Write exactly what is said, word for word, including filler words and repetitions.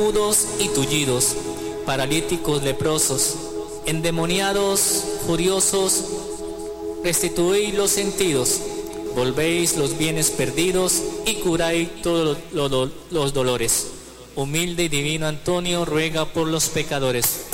mudos y tullidos, paralíticos leprosos, endemoniados, furiosos, restituís los sentidos, volvéis los bienes perdidos y curáis todos los dolores. Humilde y divino Antonio, ruega por los pecadores,